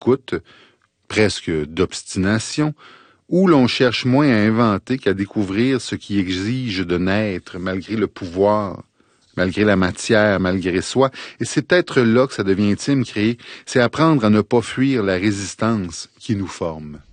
d'écoute, presque d'obstination, où l'on cherche moins à inventer qu'à découvrir ce qui exige de naître, malgré le pouvoir, malgré la matière, malgré soi. Et c'est peut-être là que ça devient intime, créer. C'est apprendre à ne pas fuir la résistance qui nous forme.